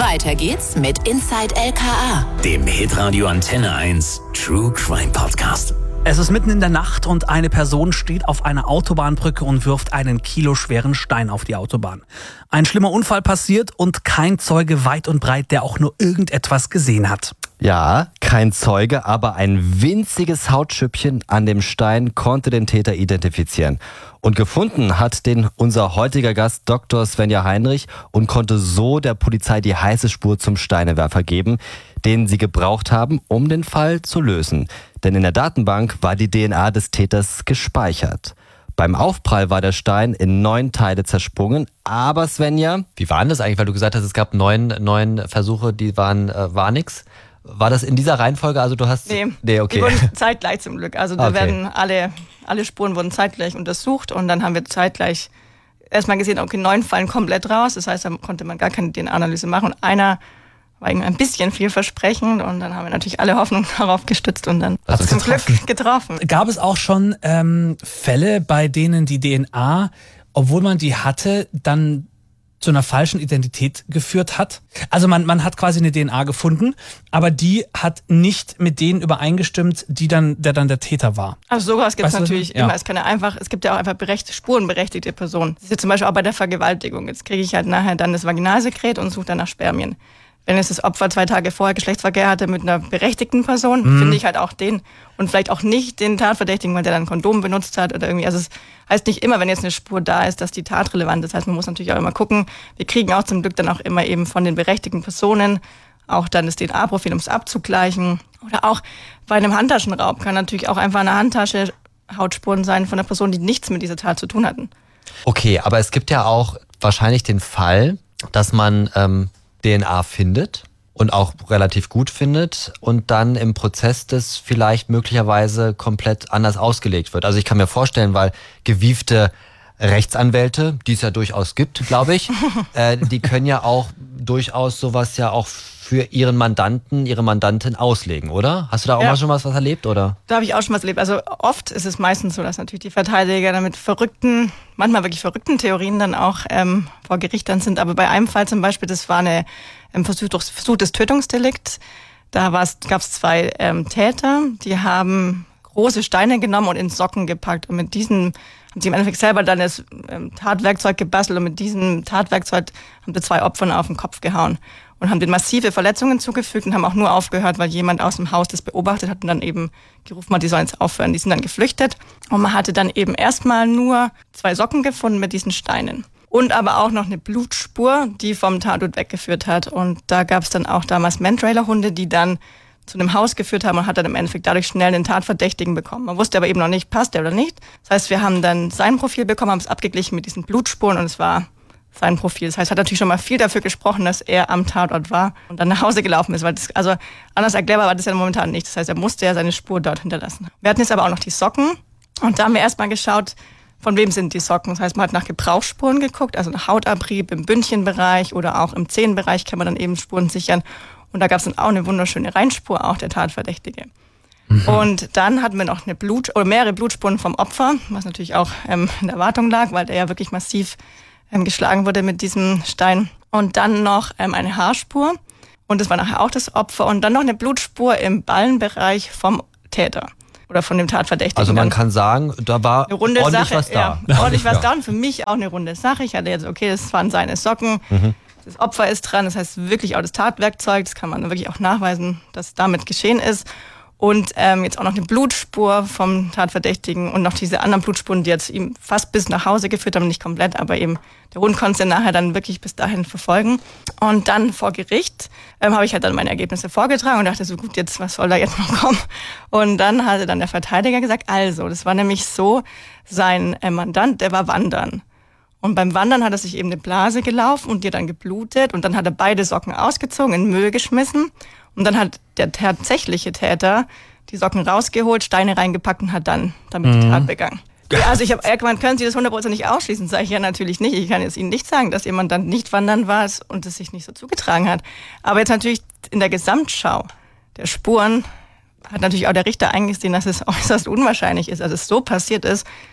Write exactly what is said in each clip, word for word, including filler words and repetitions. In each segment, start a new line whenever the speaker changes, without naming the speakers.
Weiter geht's mit Inside L K A,
dem Hitradio Antenne eins True Crime Podcast.
Es ist mitten in der Nacht und eine Person steht auf einer Autobahnbrücke und wirft einen kiloschweren Stein auf die Autobahn. Ein schlimmer Unfall passiert und kein Zeuge weit und breit, der auch nur irgendetwas gesehen hat.
Ja, kein Zeuge, aber ein winziges Hautschüppchen an dem Stein konnte den Täter identifizieren. Und gefunden hat den unser heutiger Gast Doktor Svenja Heinrich und konnte so der Polizei die heiße Spur zum Steinewerfer geben, den sie gebraucht haben, um den Fall zu lösen. Denn in der Datenbank war die D N A des Täters gespeichert. Beim Aufprall war der Stein in neun Teile zersprungen, aber Svenja...
Wie war denn das eigentlich, weil du gesagt hast, es gab neun, neun Versuche, die waren, äh, war nix. War das in dieser Reihenfolge? Also du hast...
Nee,
nee okay.
Die wurden zeitgleich zum Glück. Also da
okay.
werden alle, alle Spuren wurden zeitgleich untersucht und dann haben wir zeitgleich erstmal gesehen, okay, neun fallen komplett raus. Das heißt, da konnte man gar keine D N A-Analyse machen und einer war irgendwie ein bisschen vielversprechend und dann haben wir natürlich alle Hoffnung darauf gestützt und dann
also
zum Glück getroffen.
Gab es auch schon ähm, Fälle, bei denen die D N A, obwohl man die hatte, dann zu einer falschen Identität geführt hat? Also man, man hat quasi eine D N A gefunden, aber die hat nicht mit denen übereingestimmt, die dann, der dann der Täter war.
Also sowas gibt es natürlich
ja.
immer. Es kann ja einfach, es gibt ja auch einfach berecht, spurenberechtigte Personen. Das ist jetzt zum Beispiel auch bei der Vergewaltigung. Jetzt kriege ich halt nachher dann das Vaginalsekret und suche dann nach Spermien. Wenn jetzt das Opfer zwei Tage vorher Geschlechtsverkehr hatte mit einer berechtigten Person, mhm. finde ich halt auch den und vielleicht auch nicht den Tatverdächtigen, weil der dann ein Kondom benutzt hat oder irgendwie. Also es heißt nicht immer, wenn jetzt eine Spur da ist, dass die Tat relevant ist. Das heißt, man muss natürlich auch immer gucken. Wir kriegen auch zum Glück dann auch immer eben von den berechtigten Personen auch dann das D N A-Profil, um es abzugleichen. Oder auch bei einem Handtaschenraub kann natürlich auch einfach eine Handtasche Hautspuren sein von einer Person, die nichts mit dieser Tat zu tun hatten.
Okay, aber es gibt ja auch wahrscheinlich den Fall, dass man ähm, D N A findet und auch relativ gut findet und dann im Prozess das vielleicht möglicherweise komplett anders ausgelegt wird. Also ich kann mir vorstellen, weil gewiefte Rechtsanwälte, die es ja durchaus gibt, glaube ich, äh, die können ja auch durchaus sowas ja auch für ihren Mandanten, ihre Mandantin auslegen, oder? Hast du da auch
ja.
mal schon was, was erlebt, oder?
Da habe ich auch schon was erlebt. Also oft ist es meistens so, dass natürlich die Verteidiger dann mit verrückten, manchmal wirklich verrückten Theorien dann auch ähm, vor Gericht dann sind. Aber bei einem Fall zum Beispiel, das war eine ähm, versuchtes Tötungsdelikt. Da gab es zwei ähm, Täter, die haben große Steine genommen und in Socken gepackt. Und mit diesen haben sie im Endeffekt selber dann das ähm, Tatwerkzeug gebastelt und mit diesem Tatwerkzeug haben sie zwei Opfern auf den Kopf gehauen. Und haben denen massive Verletzungen zugefügt und haben auch nur aufgehört, weil jemand aus dem Haus das beobachtet hat und dann eben gerufen hat, die sollen jetzt aufhören. Die sind dann geflüchtet und man hatte dann eben erstmal nur zwei Socken gefunden mit diesen Steinen. Und aber auch noch eine Blutspur, die vom Tatort weggeführt hat. Und da gab es dann auch damals Mantrailer-Hunde, die dann zu einem Haus geführt haben und hat dann im Endeffekt dadurch schnell den Tatverdächtigen bekommen. Man wusste aber eben noch nicht, passt der oder nicht. Das heißt, wir haben dann sein Profil bekommen, haben es abgeglichen mit diesen Blutspuren und es war sein Profil. Das heißt, hat natürlich schon mal viel dafür gesprochen, dass er am Tatort war und dann nach Hause gelaufen ist. Weil das, also anders erklärbar war das ja momentan nicht. Das heißt, er musste ja seine Spur dort hinterlassen. Wir hatten jetzt aber auch noch die Socken und da haben wir erstmal geschaut, von wem sind die Socken. Das heißt, man hat nach Gebrauchsspuren geguckt, also nach Hautabrieb im Bündchenbereich oder auch im Zehenbereich kann man dann eben Spuren sichern. Und da gab es dann auch eine wunderschöne Reinspur, auch der Tatverdächtige. Mhm. Und dann hatten wir noch eine Blut oder mehrere Blutspuren vom Opfer, was natürlich auch ähm, in der Erwartung lag, weil der ja wirklich massiv geschlagen wurde mit diesem Stein. Und dann noch ähm, eine Haarspur. Und das war nachher auch das Opfer. Und dann noch eine Blutspur im Ballenbereich vom Täter. Oder von dem Tatverdächtigen.
Also man kann sagen, da war
eine runde
ordentlich
Sache,
was da.
Ja, ordentlich was da. Und für mich auch eine runde Sache. Ich hatte jetzt, okay, das waren seine Socken. Mhm. Das Opfer ist dran. Das heißt wirklich auch das Tatwerkzeug. Das kann man wirklich auch nachweisen, dass damit geschehen ist. Und ähm, jetzt auch noch eine Blutspur vom Tatverdächtigen und noch diese anderen Blutspuren, die jetzt ihm fast bis nach Hause geführt haben, nicht komplett, aber eben der Hund konnte sie nachher dann wirklich bis dahin verfolgen. Und dann vor Gericht ähm, habe ich halt dann meine Ergebnisse vorgetragen und dachte so, gut, jetzt was soll da jetzt noch kommen? Und dann hatte dann der Verteidiger gesagt, also, das war nämlich so, sein äh, Mandant, der war wandern. Und beim Wandern hat er sich eben eine Blase gelaufen und die hat dann geblutet und dann hat er beide Socken ausgezogen, in den Müll geschmissen. Und dann hat der tatsächliche Täter die Socken rausgeholt, Steine reingepackt und hat dann damit mhm. die Tat begangen. Ja, also ich habe irgendwann können Sie das hundertprozentig ausschließen? Sage ich ja natürlich nicht. Ich kann jetzt Ihnen nicht sagen, dass jemand dann nicht wandern war und es sich nicht so zugetragen hat. Aber jetzt natürlich in der Gesamtschau der Spuren hat natürlich auch der Richter eingesehen, dass es äußerst unwahrscheinlich ist, dass es so passiert ist.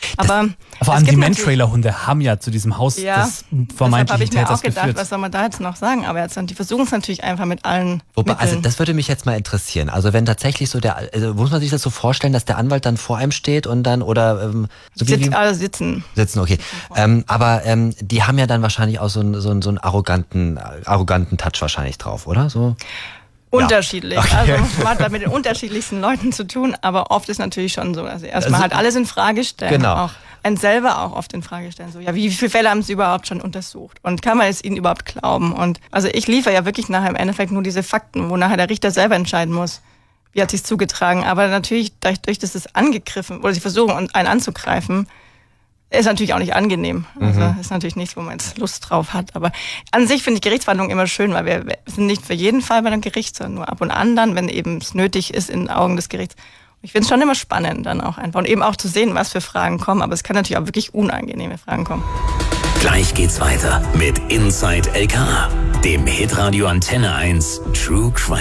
Aber
vor allem die Man-Trailer-Hunde haben ja zu diesem Haus
ja,
des vermeintlichen
habe ich mir
Täters
auch gedacht,
geführt.
was soll man da jetzt noch sagen? Aber jetzt, die versuchen es natürlich einfach mit allen
Wobei,
Mitteln.
also das würde mich jetzt mal interessieren. Also wenn tatsächlich so der, also muss man sich das so vorstellen, dass der Anwalt dann vor einem steht und dann oder ähm, so wie,
Sitz,
wie
also sitzen.
sitzen, okay. Ähm, aber ähm, die haben ja dann wahrscheinlich auch so einen so einen, so einen arroganten, arroganten Touch wahrscheinlich drauf, oder so?
Unterschiedlich.
Ja. Okay.
Also man hat da mit den unterschiedlichsten Leuten zu tun, aber oft ist natürlich schon so, also erstmal
Also,
halt alles in Frage stellen.
genau.
Auch einen selber auch oft in Frage stellen. So, ja, wie viele Fälle haben sie überhaupt schon untersucht? Und kann man es ihnen überhaupt glauben? Und also ich liefere ja wirklich nachher im Endeffekt nur diese Fakten, wo nachher der Richter selber entscheiden muss, wie hat sich's zugetragen. Aber natürlich, dadurch, dass es angegriffen, oder sie versuchen, einen anzugreifen, ist natürlich auch nicht angenehm. Also
Mhm.
ist natürlich nichts, wo man jetzt Lust drauf hat. Aber an sich finde ich Gerichtsverhandlungen immer schön, weil wir, wir sind nicht für jeden Fall bei einem Gericht, sondern nur ab und an dann, wenn eben es nötig ist in den Augen des Gerichts. Ich finde es schon immer spannend dann auch einfach. Und eben auch zu sehen, was für Fragen kommen. Aber es kann natürlich auch wirklich unangenehme Fragen kommen.
Gleich geht's weiter mit Inside L K A, dem Hitradio Antenne eins True Crime